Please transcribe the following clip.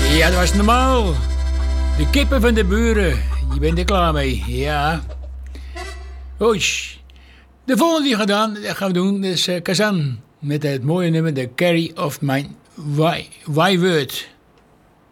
Ja, dat was normaal. De kippen van de buren. Je bent er klaar mee. Ja. Oei. De volgende die gaan we doen is Kazan. Met het mooie nummer The Carry of My Why Word.